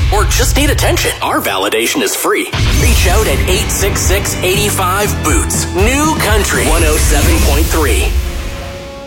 or just need attention, our validation is free. Reach out at 866-85-BOOTS. New Country 107.3.